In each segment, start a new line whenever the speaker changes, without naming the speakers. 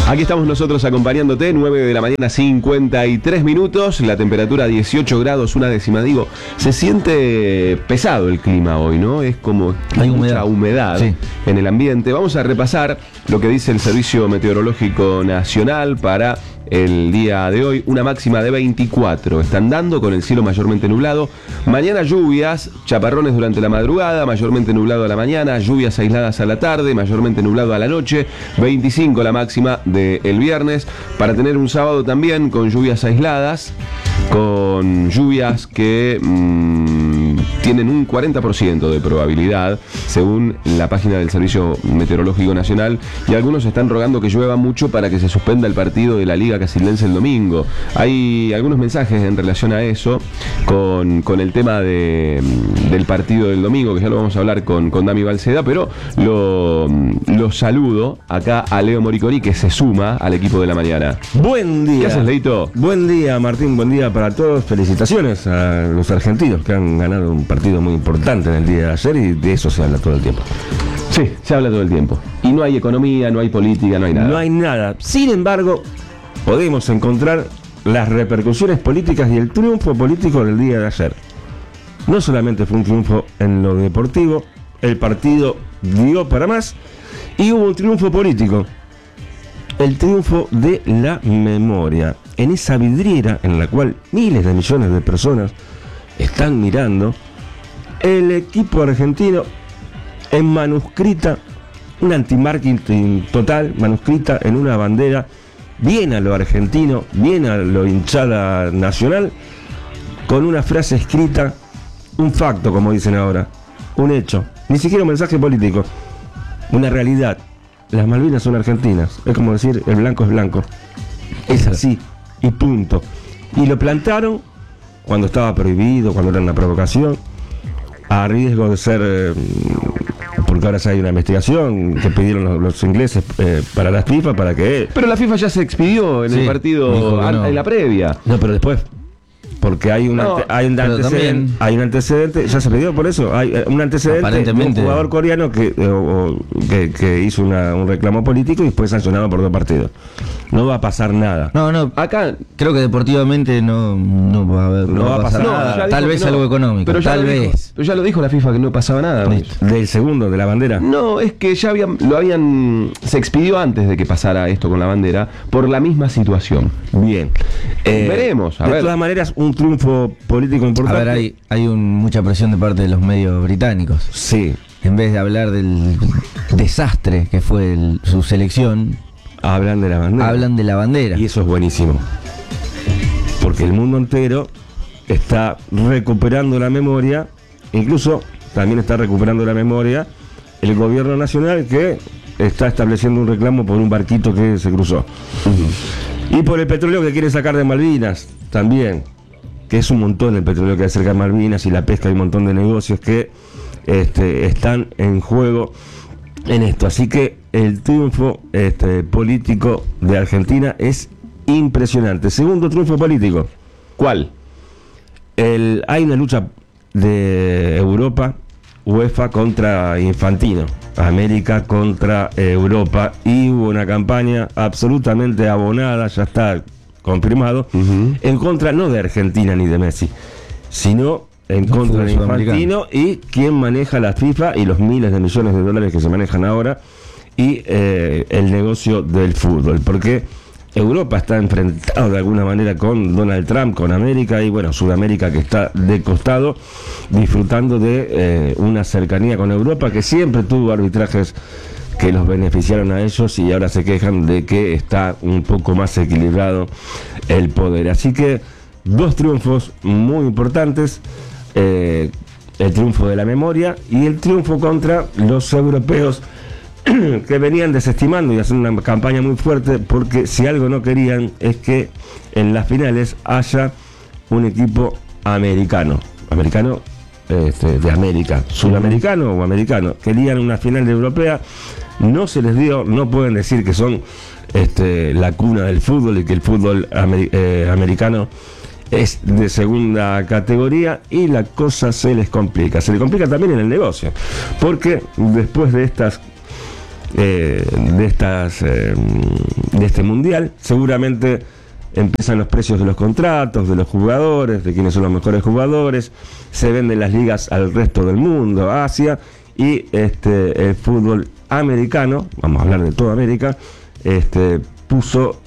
Aquí estamos nosotros acompañándote, 9 de la mañana, 53 minutos, la temperatura 18 grados, una décima. Digo, se siente pesado el clima hoy, ¿no? Es como hay mucha humedad sí. en el ambiente. Vamos a repasar lo que dice el Servicio Meteorológico Nacional para el día de hoy. Una máxima de 24. Están dando con el cielo mayormente nublado. Mañana lluvias, chaparrones durante la madrugada, mayormente nublado a la mañana, lluvias aisladas a la tarde, mayormente nublado a la noche. 25 la máxima del viernes. Para tener un sábado también con lluvias aisladas, con lluvias que tienen un 40% de probabilidad, según la página del Servicio Meteorológico Nacional, y algunos están rogando que llueva mucho para que se suspenda el partido de la Liga Casildense el domingo. Hay algunos mensajes en relación a eso, con el tema del partido del domingo, que ya lo vamos a hablar con Dami Balceda, pero lo saludo acá a Leo Moriconi, que se suma al equipo de la mañana.
Buen día.
¿Qué haces, Leito?
Buen día, Martín, buen día para todos. Felicitaciones a los argentinos que han ganado un partido muy importante en el día de ayer, y de eso se habla todo el tiempo.
Sí, se habla todo el tiempo. Y no hay economía, no hay política, no hay nada.
No hay nada. Sin embargo, podemos encontrar las repercusiones políticas y el triunfo político del día de ayer. No solamente fue un triunfo en lo deportivo, el partido dio para más y hubo un triunfo político. El triunfo de la memoria. En esa vidriera en la cual miles de millones de personas están mirando, el equipo argentino en manuscrita, un anti-marketing total, manuscrita en una bandera, bien a lo argentino, bien a lo hinchada nacional, con una frase escrita, un facto, como dicen ahora, un hecho, ni siquiera un mensaje político, una realidad. Las Malvinas son argentinas, es como decir, el blanco es blanco, es así, y punto. Y lo plantaron cuando estaba prohibido, cuando era una provocación, a riesgo de ser, porque ahora ya hay una investigación que pidieron los ingleses para la FIFA, para que...
Pero la FIFA ya se expidió en el partido, en la previa.
No, pero después, porque hay un antecedente, ya se pidió por eso, hay un antecedente de un jugador coreano que hizo un reclamo político y fue sancionado por 2 partidos. No va a pasar nada.
No, acá creo que deportivamente no va a pasar nada. Tal vez algo económico,
pero
tal vez.
Pero ya lo dijo la FIFA que no pasaba nada.
Del segundo, de la bandera.
No, es que ya se expidió antes de que pasara esto con la bandera, por la misma situación.
Bien.
Veremos,
de todas maneras, un triunfo político importante.
A ver, hay mucha presión de parte de los medios británicos.
Sí.
En vez de hablar del desastre que fue su selección,
hablan de la bandera.
Hablan de la bandera.
Y eso es buenísimo. Porque el mundo entero está recuperando la memoria, incluso también está recuperando la memoria el gobierno nacional, que está estableciendo un reclamo por un barquito que se cruzó. Y por el petróleo que quiere sacar de Malvinas también, que es un montón el petróleo que hay cerca de Malvinas, y la pesca, hay un montón de negocios que están en juego en esto. Así que el triunfo político de Argentina es impresionante. Segundo triunfo político.
¿Cuál?
Hay una lucha de Europa, UEFA contra Infantino, América contra Europa, y hubo una campaña absolutamente abonada, ya está confirmado, en contra no de Argentina ni de Messi, sino en contra de Infantino y quien maneja la FIFA y los miles de millones de dólares que se manejan ahora, y el negocio del fútbol, porque Europa está enfrentado de alguna manera con Donald Trump, con América, y bueno, Sudamérica, que está de costado disfrutando de una cercanía con Europa, que siempre tuvo arbitrajes que los beneficiaron a ellos, y ahora se quejan de que está un poco más equilibrado el poder. Así que 2 triunfos muy importantes, el triunfo de la memoria y el triunfo contra los europeos, que venían desestimando y haciendo una campaña muy fuerte, porque si algo no querían es que en las finales haya un equipo americano de América, sudamericano o americano. Querían una final europea, no se les dio. No pueden decir que son la cuna del fútbol y que el fútbol americano es de segunda categoría, y la cosa se les complica. Se les complica también en el negocio, porque después de estas de este mundial. Seguramente empiezan los precios de los contratos, de los jugadores, de quiénes son los mejores jugadores, se venden las ligas al resto del mundo, Asia, y el fútbol americano, vamos a hablar de toda América, puso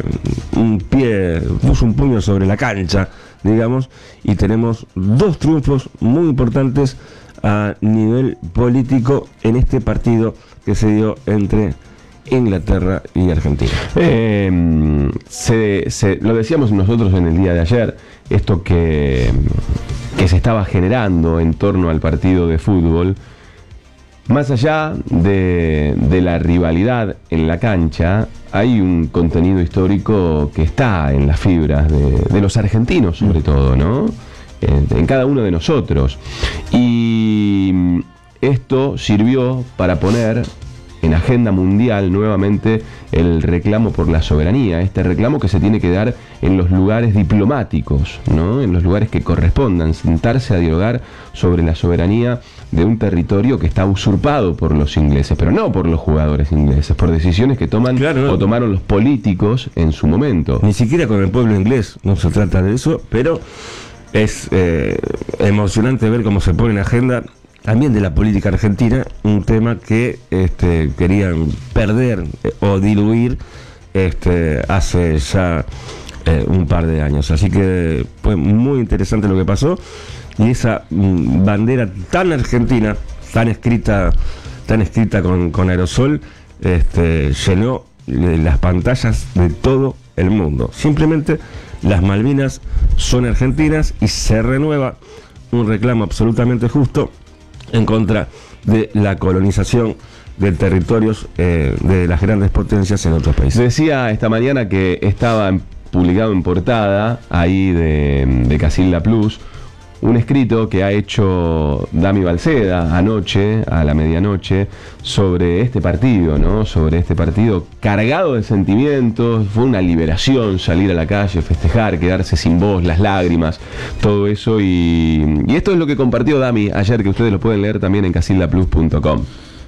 un puño sobre la cancha, digamos, y tenemos 2 triunfos muy importantes a nivel político en este partido que se dio entre Inglaterra y Argentina.
Lo decíamos nosotros en el día de ayer, esto que se estaba generando en torno al partido de fútbol, más allá de la rivalidad en la cancha, hay un contenido histórico que está en las fibras de los argentinos, sobre todo, ¿no? En cada uno de nosotros. Y esto sirvió para poner en agenda mundial nuevamente el reclamo por la soberanía, este reclamo que se tiene que dar en los lugares diplomáticos, ¿no? En los lugares que correspondan, sentarse a dialogar sobre la soberanía de un territorio que está usurpado por los ingleses, pero no por los jugadores ingleses, por decisiones que toman o tomaron los políticos en su momento.
Ni siquiera con el pueblo inglés no se trata de eso, pero es emocionante ver cómo se pone en agenda también de la política argentina, un tema que querían perder o diluir hace ya un par de años. Así que fue muy interesante lo que pasó, y esa bandera tan argentina, tan escrita con aerosol, llenó las pantallas de todo el mundo. Simplemente las Malvinas son argentinas y se renueva un reclamo absolutamente justo en contra de la colonización de territorios de las grandes potencias en otros países.
Decía esta mañana que estaba publicado en portada ahí de Casilda Plus un escrito que ha hecho Dami Balceda anoche, a la medianoche, sobre este partido, ¿no? Sobre este partido cargado de sentimientos. Fue una liberación salir a la calle, festejar, quedarse sin voz, las lágrimas, todo eso. Y esto es lo que compartió Dami ayer, que ustedes lo pueden leer también en casildaplus.com.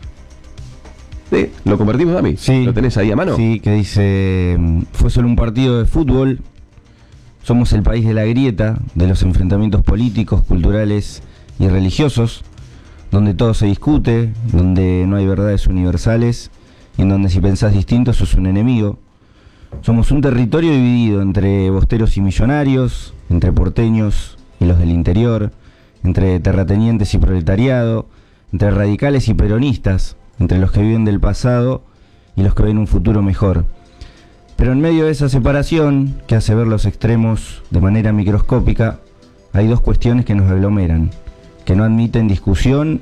¿Sí? ¿Lo compartimos, Dami?
Sí.
¿Lo tenés ahí a mano?
Sí, que dice: fue solo un partido de fútbol. Somos el país de la grieta, de los enfrentamientos políticos, culturales y religiosos, donde todo se discute, donde no hay verdades universales y en donde si pensás distinto sos un enemigo. Somos un territorio dividido entre bosteros y millonarios, entre porteños y los del interior, entre terratenientes y proletariado, entre radicales y peronistas, entre los que viven del pasado y los que ven un futuro mejor. Pero en medio de esa separación, que hace ver los extremos de manera microscópica, hay 2 cuestiones que nos aglomeran, que no admiten discusión,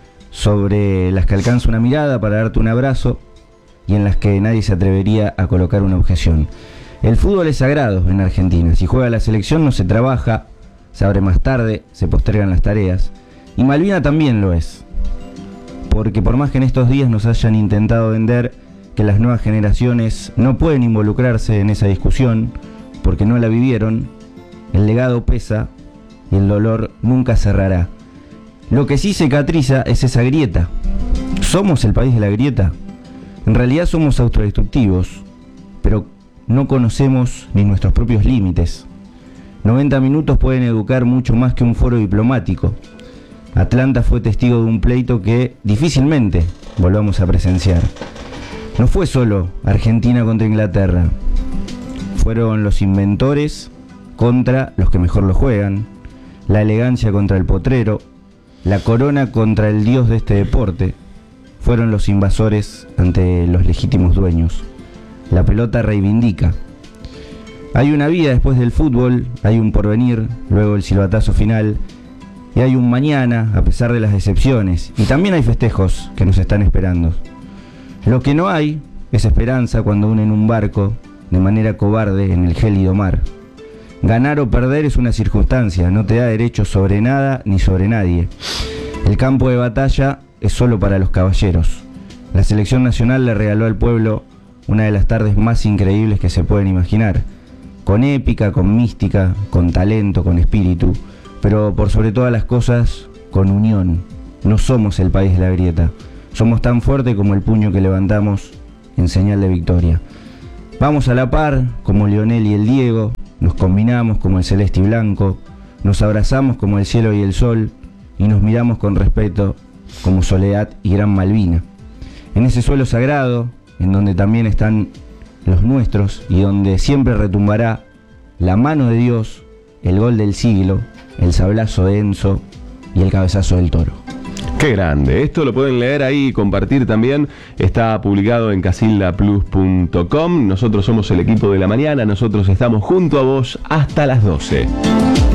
sobre las que alcanza una mirada para darte un abrazo y en las que nadie se atrevería a colocar una objeción. El fútbol es sagrado en Argentina. Si juega la selección no se trabaja, se abre más tarde, se postergan las tareas. Y Malvina también lo es. Porque por más que en estos días nos hayan intentado vender que las nuevas generaciones no pueden involucrarse en esa discusión porque no la vivieron, el legado pesa y el dolor nunca cerrará. Lo que sí cicatriza es esa grieta. ¿Somos el país de la grieta? En realidad somos autodestructivos, pero no conocemos ni nuestros propios límites. 90 minutos pueden educar mucho más que un foro diplomático. Atlanta fue testigo de un pleito que difícilmente volvamos a presenciar. No fue solo Argentina contra Inglaterra, fueron los inventores contra los que mejor lo juegan, la elegancia contra el potrero, la corona contra el dios de este deporte, fueron los invasores ante los legítimos dueños. La pelota reivindica. Hay una vida después del fútbol, hay un porvenir, luego el silbatazo final, y hay un mañana a pesar de las decepciones, y también hay festejos que nos están esperando. Lo que no hay es esperanza cuando unen un barco de manera cobarde en el gélido mar. Ganar o perder es una circunstancia, no te da derecho sobre nada ni sobre nadie. El campo de batalla es solo para los caballeros. La selección nacional le regaló al pueblo una de las tardes más increíbles que se pueden imaginar, con épica, con mística, con talento, con espíritu, pero por sobre todas las cosas, con unión. No somos el país de la grieta. Somos tan fuertes como el puño que levantamos en señal de victoria. Vamos a la par como Lionel y el Diego, nos combinamos como el celeste y blanco, nos abrazamos como el cielo y el sol y nos miramos con respeto como Soledad y Gran Malvina. En ese suelo sagrado, en donde también están los nuestros y donde siempre retumbará la mano de Dios, el gol del siglo, el sablazo de Enzo y el cabezazo del Toro.
Qué grande, esto lo pueden leer ahí y compartir también, está publicado en casildaplus.com. Nosotros somos el equipo de la mañana, nosotros estamos junto a vos hasta las 12.